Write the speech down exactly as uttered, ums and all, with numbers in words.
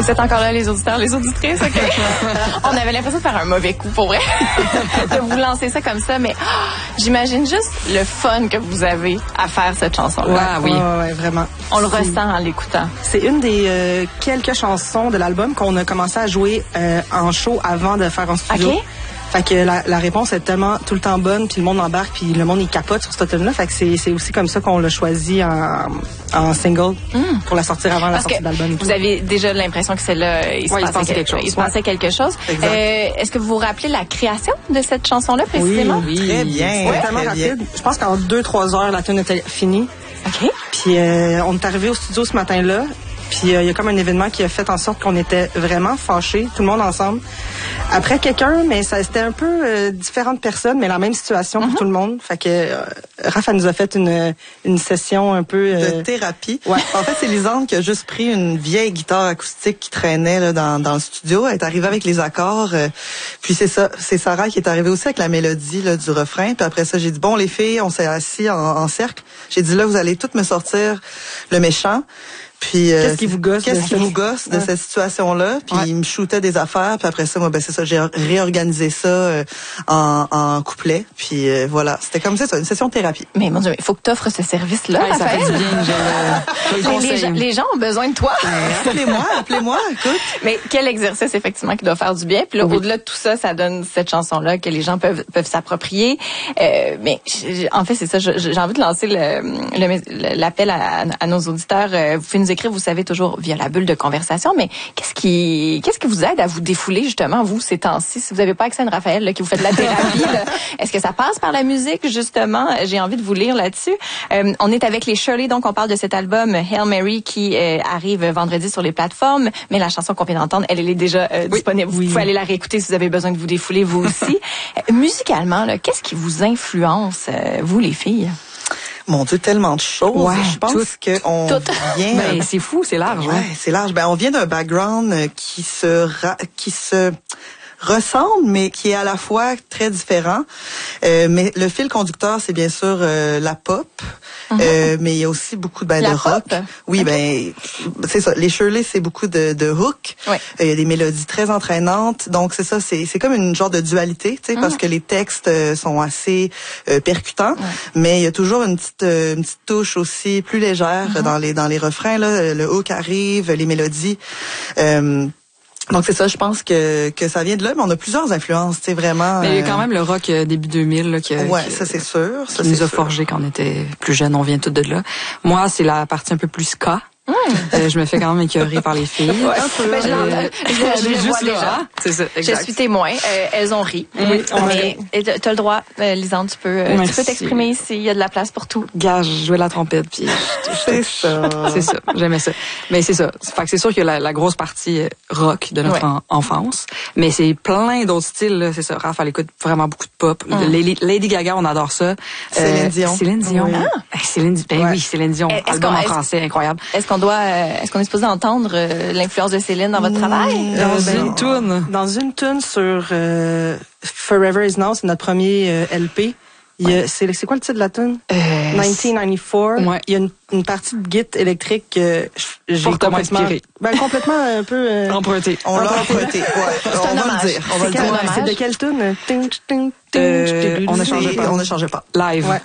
Vous êtes encore là, les auditeurs, les auditrices, OK? On avait l'impression de faire un mauvais coup, pour vrai, de vous lancer ça comme ça, mais oh, j'imagine juste le fun que vous avez à faire cette chanson-là. Ouais, oui. Ouais, ouais, vraiment. On le ressent en l'écoutant. C'est une des euh, quelques chansons de l'album qu'on a commencé à jouer euh, en show avant de faire en studio. OK. Fait que la, la réponse est tellement tout le temps bonne, puis le monde embarque, puis le monde il capote sur cette tune-là. Fait que c'est, c'est aussi comme ça qu'on l'a choisi en, en single mm. pour la sortir avant Parce la sortie de l'album. Vous avez déjà l'impression que celle-là, il se ouais, passait, passait quelque, quelque chose. Il se passait ouais. quelque chose. Exact. Euh, est-ce que vous vous rappelez la création de cette chanson-là précisément? Oui, Très bien. C'était Ouais, tellement très rapide. bien. Je pense qu'en deux trois heures, la tune était finie. OK. Puis euh, on est arrivé au studio ce matin-là. Puis il euh, y a comme un événement qui a fait en sorte qu'on était vraiment fâchés, tout le monde ensemble. Après quelqu'un, mais ça c'était un peu euh, différentes personnes, mais la même situation pour mm-hmm. tout le monde. Fait que euh, Raph nous a fait une une session un peu euh... de thérapie. Ouais. En fait, c'est Lisande qui a juste pris une vieille guitare acoustique qui traînait là dans dans le studio. Elle est arrivée avec les accords. Euh, puis c'est ça, c'est Sarah qui est arrivée aussi avec la mélodie là du refrain. Puis après ça, j'ai dit bon les filles, on s'est assis en, en cercle. J'ai dit là vous allez toutes me sortir le méchant. Puis, euh, qu'est-ce qui vous gosse? Qu'est-ce qui vous gosse de ouais. cette situation-là? Puis ouais. il me shootait des affaires. Puis après ça, moi, ben c'est ça, j'ai réorganisé ça euh, en, en couplet. Puis euh, voilà, c'était comme ça, une session de thérapie. Mais mon Dieu, il faut que tu offres ce service-là. Ouais, ça fait du bien. Je, je les, les, gens, les gens ont besoin de toi. Ben, appelez-moi, appelez-moi, écoute. Mais quel exercice, effectivement, qui doit faire du bien. Puis là, oui. au-delà de tout ça, ça donne cette chanson-là que les gens peuvent peuvent s'approprier. Euh, mais en fait, c'est ça, j'ai envie de lancer le, le, l'appel à, à nos auditeurs. Vous pouvez nous écrire, vous savez, toujours via la bulle de conversation, mais qu'est-ce qui qu'est-ce qui vous aide à vous défouler, justement, vous, ces temps-ci? Si vous n'avez pas accès à une Raphaël, là, qui vous fait de la thérapie, là, est-ce que ça passe par la musique, justement? J'ai envie de vous lire là-dessus. Euh, on est avec les Shirley, donc on parle de cet album Hail Mary qui euh, arrive vendredi sur les plateformes, mais la chanson qu'on vient d'entendre, elle, elle est déjà euh, oui. disponible. Vous oui. pouvez aller la réécouter si vous avez besoin de vous défouler, vous aussi. euh, musicalement, là, qu'est-ce qui vous influence, euh, vous, les filles? Mon Dieu, tellement de choses. Ouais, je pense tout, qu'on vient. Ben, c'est fou, c'est large. Ouais, ouais. c'est large. Ben, on vient d'un background qui se ra- qui se ressemble, mais qui est à la fois très différent. Euh, mais le fil conducteur, c'est bien sûr euh, la pop. Mm-hmm. Euh, mais il y a aussi beaucoup ben, la de rock. Pop. Oui, okay. ben c'est ça. Les Shirley, c'est beaucoup de, de hook. Oui. Il euh, y a des mélodies très entraînantes. Donc c'est ça, c'est c'est comme une genre de dualité, tu sais, mm-hmm. parce que les textes euh, sont assez euh, percutants, ouais. mais il y a toujours une petite euh, une petite touche aussi plus légère mm-hmm. dans les dans les refrains là. Le hook arrive, les mélodies. Euh, Donc c'est ça, je pense que que ça vient de là, mais on a plusieurs influences, tu sais, vraiment. Mais il y a quand même le rock euh, début deux mille là, qui, ouais, qui, ça c'est sûr, ça qui nous c'est a sûr. forgé quand on était plus jeunes, on vient toutes de là. Moi, c'est la partie un peu plus ska. Mmh. Euh, je me fais quand même écœurer par les filles. Ouais, ben, je, euh, je, je, je les vois déjà. C'est ça, exact. Je suis témoin. Euh, elles ont ri. Oui, mais tu as le droit, euh, Lisande, tu peux, euh, tu peux t'exprimer ici. Il y a de la place pour tout. Gage, je jouais la trompette, puis c'est ça. C'est ça. J'aimais ça. Mais c'est ça. Fait que c'est sûr qu'il y a la, la grosse partie rock de notre ouais. en, enfance, mais c'est plein d'autres styles. Là. C'est ça. Raph, elle écoute vraiment beaucoup de pop. Mm. Lady, Lady Gaga, on adore ça. Céline euh, Dion. Céline Dion. Oui. Ah. Céline, ben ouais. oui, Céline Dion. Est-ce album qu'on, en est-ce, français, incroyable. Est-ce qu'on doit, euh, est-ce qu'on est supposé entendre euh, l'influence de Céline dans votre travail? Dans euh, une ben, tune. Dans une tune sur euh, Forever Is Now, c'est notre premier euh, L P. Il y a, c'est, c'est quoi le titre de la tune? Euh, dix-neuf quatre-vingt-quatre. Ouais. Il y a une, une partie de guitare électrique que j'ai Fortement complètement, inspiré. ben, complètement un peu euh, emprunté. On l'a emprunté. Ouais. On va le dire. On va le dire. C'est de quelle tune? Euh, on ne changeait pas. On ne changeait pas. Live. Ouais.